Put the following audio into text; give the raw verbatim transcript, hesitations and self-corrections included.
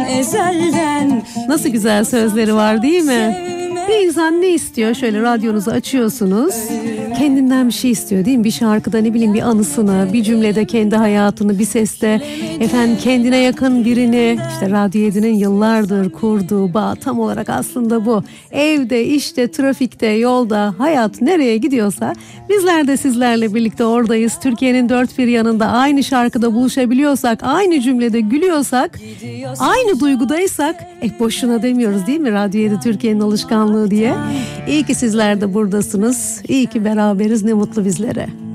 ezelden. Nasıl güzel sözleri var değil mi? Bir insan ne istiyor? Şöyle radyonuzu açıyorsunuz. Kendinden bir şey istiyor değil mi? Bir şarkıda ne bileyim bir anısını, bir cümlede kendi hayatını, bir seste efendim kendine yakın birini. İşte Radyo yedi'nin yıllardır kurduğu bağ tam olarak aslında bu. Evde, işte, trafikte, yolda, hayat nereye gidiyorsa bizler de sizlerle birlikte oradayız. Türkiye'nin dört bir yanında aynı şarkıda buluşabiliyorsak, aynı cümlede gülüyorsak, aynı duygudaysak, eh boşuna demiyoruz değil mi? Radyo yedi Türkiye'nin alışkanlığı diye. İyi ki sizler de buradasınız. İyi ki beraberiz. Ne mutlu bizlere.